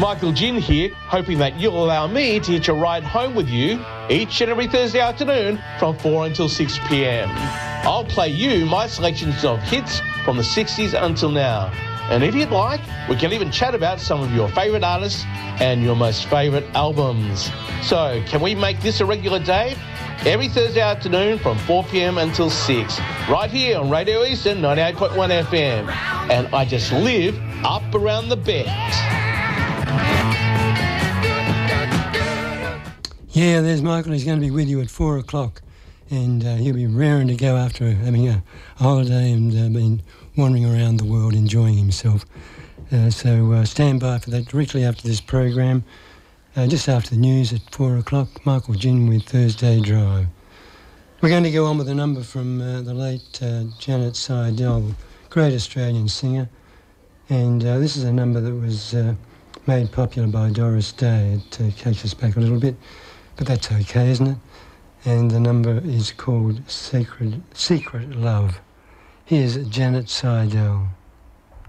Michael Ginn here, hoping that you'll allow me to hitch a ride home with you each and every Thursday afternoon from 4 until 6 p.m. I'll play you my selections of hits from the 60s until now. And if you'd like, we can even chat about some of your favourite artists and your most favourite albums. So, can we make this a regular day? Every Thursday afternoon from 4 p.m. until 6, right here on Radio Eastern 98.1 FM. And I just live up around the bend. Yeah, there's Michael. He's going to be with you at 4 o'clock. And he'll be raring to go after having a holiday and been wandering around the world enjoying himself. So stand by for that directly after this program. Just after the news at 4 o'clock, Michael Ginn with Thursday Drive. We're going to go on with a number from the late Janet Seidel, great Australian singer. And this is a number that was made popular by Doris Day. It takes us back a little bit, but that's okay, isn't it? And the number is called Secret Love. Here's Janet Seidel.